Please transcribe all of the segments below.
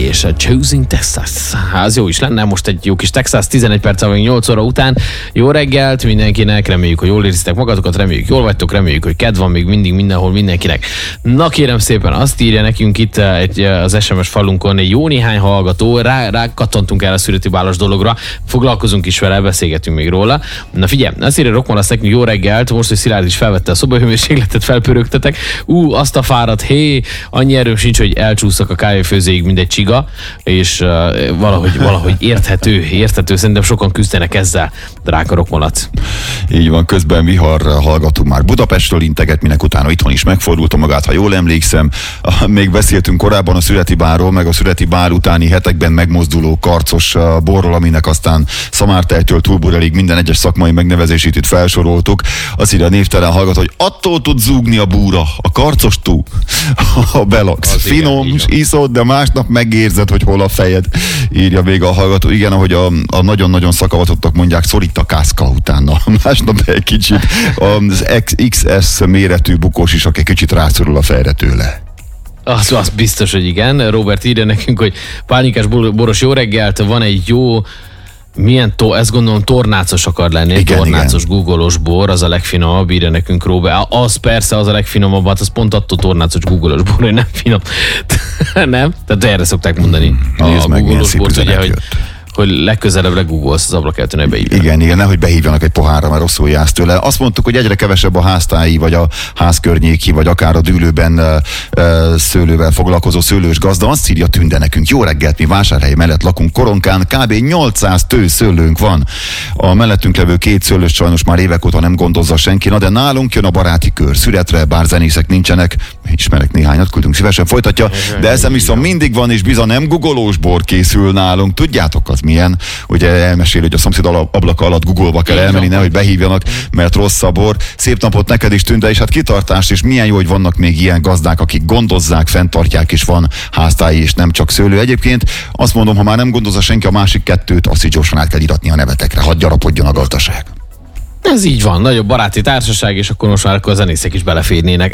és a Choosing Texas. Az jó is lenne, most egy jó kis Texas, 11 perc vagy 8 óra után. Jó reggelt mindenkinek, reméljük, hogy jól érzitek magatokat, reméljük, jól vagytok, reméljük, hogy kedv van még mindig mindenhol mindenkinek. Na kérem szépen, azt írja nekünk itt az SMS falunkon egy jó néhány hallgató, rá kattantunk el a születi bálos dologra, foglalkozunk is vele, beszélgetünk még róla. Na figyelj, azt írja Rockman, azt nekünk jó reggelt, most, hogy Szilárd is felvette a szobahőmérsékletet, felpörögtetek. Azt a fáradt, annyi erőm sincs, hogy elcsúszok a kávéfőzéig, mint egy csiga, és valahogy érthető, szerintem sokan küzdenek ezzel, drága Rockmanat. Így van, közben vihar hallgatunk már Budapestről integet, minek utána itthon is megfordulta magát, ha jól emlékszem. Még beszéltünk korábban a születi bárról, meg a születi bár utáni hetekben megmozduló karcos borról, aminek aztán Szamártejtől Túlburelig minden egyes szakmai megnevezését itt felsoroltuk. Azt írja a névtelen hallgató, hogy attól tud zúgni a búra, a karcos túl, ha belaksz. Az finom, igen, iszod, de másnap megérzed, hogy hol a fejed. Írja még a hallgató. Igen, ahogy a nagyon-nagyon szakavatottak mondják, szorít a kászka utána. Másnap egy kicsit az XS méretű bukós is, aki kicsit rászorul a fejre tőle. Az biztos, hogy igen. Robert írja nekünk, hogy pálinkás boros jó reggelt, van egy jó ezt gondolom tornácos akar lenni, egy tornácos googolós bor, az a legfinomabb, írja nekünk Robert. Az persze, az a legfinomabb, hát az pont attól tornácos googolós bor, hogy nem finom. Nem? Tehát erre szokták mondani. A googolós bort, ugye, hogy legközelebb legugolsz az ablakkeltőn, hogy beívjanak. Igen, nehogy behívjanak egy pohárra, mert rosszul jársz tőle. Azt mondtuk, hogy egyre kevesebb a háztáji, vagy a ház környéki, vagy akár a dűlőben szőlővel foglalkozó szőlős gazda. Azt írja Tünde nekünk, jó reggelt, mi Vásárhely mellett lakunk Koronkán, kb. 800 szőlőnk van. A mellettünk levő 2 szőlős sajnos már évek óta nem gondozza senki, de nálunk jön a baráti kör. Születre, bár zenészek nincsenek, ismerek néhányat, küldünk szívesen, folytatja, de eszem viszont mindig van, és bizony nem gugolós bor készül nálunk. Tudjátok, az milyen? Ugye elmesél, hogy a szomszéd ablaka alatt Google-ba kell elmenni, nehogy behívjanak, mert rossz a bor. Szép napot neked is, Tünde, és hát kitartást, és milyen jó, hogy vannak még ilyen gazdák, akik gondozzák, fenntartják, és van háztáji, és nem csak szőlő. Egyébként azt mondom, ha már nem gondozza senki a másik 2, azt így gyorsan át kell iratni a nevetekre, hadd gyarapodjon a gazdaság. Ez így van, nagyobb baráti társaság, és akkor most már akkor a zenészek is beleférnének.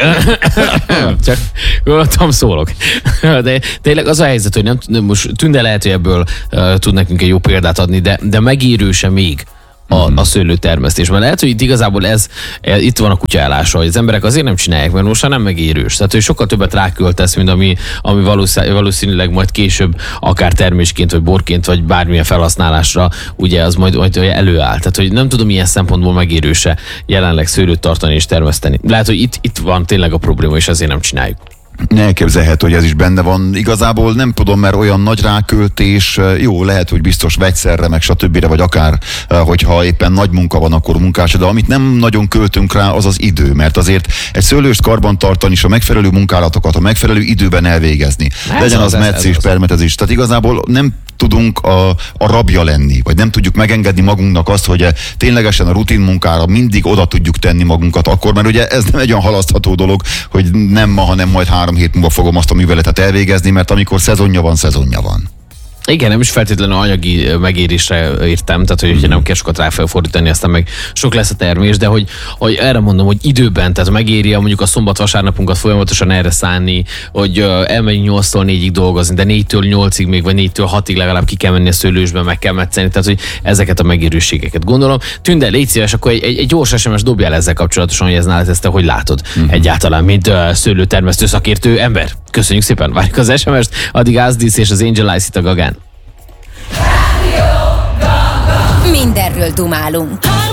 Csak gondoltam, szólok. De tényleg az a helyzet, hogy nem most Tünde lehet, hogy ebből tud nekünk egy jó példát adni, de megérőse még a szőlőtermesztés. Mert lehet, hogy itt igazából itt van a kutyaállása, hogy az emberek azért nem csinálják, mert most már nem megérős. Tehát, hogy sokkal többet ráköltesz, mint ami valószínűleg majd később akár termésként, vagy borként, vagy bármilyen felhasználásra, ugye az majd előáll. Tehát, hogy nem tudom, milyen szempontból megérőse jelenleg szőlőt tartani és termeszteni. Lehet, hogy itt van tényleg a probléma, és ezért nem csináljuk. Elképzelhető, hogy ez is benne van. Igazából nem tudom, mert olyan nagy ráköltés, jó, lehet, hogy biztos vegyszerre, meg stb. Vagy akár, hogyha éppen nagy munka van, akkor munkás, de amit nem nagyon költünk rá, az az idő, mert azért egy szőlőst karban tartani, és a megfelelő munkálatokat a megfelelő időben elvégezni. Legyen az metszés, permetezés. Tehát igazából nem tudunk a rabja lenni, vagy nem tudjuk megengedni magunknak azt, hogy ténylegesen a rutin munkára mindig oda tudjuk tenni magunkat akkor, mert ugye ez nem egy olyan halasztható dolog, hogy nem ma, hanem majd 3 hét múlva fogom azt a műveletet elvégezni, mert amikor szezonja van. Igen, nem is feltétlenül anyagi megérésre értem, tehát hogy nem kell sokat rá felfordítani, aztán meg sok lesz a termés, de hogy erre mondom, hogy időben, tehát megéri mondjuk a szombat-vasárnapunkat folyamatosan erre szánni, hogy elmegyünk 8-tól 4-ig dolgozni, de 4-től 8-ig még, vagy 4-től 6-ig legalább ki kell menni a szőlősbe, meg kell metszeni, tehát hogy ezeket a megérőségeket gondolom. Tünde, légy szíves, akkor egy gyors SMS dobjál ezzel kapcsolatosan, hogy ez nálad, ezt te hogy látod egyáltalán, mint szőlőtermesztő szakértő ember. Köszönjük szépen, várjuk az SMS-t, addig Ázdísz és az Angel Eyes itt a Gagán. Mindenről dumálunk.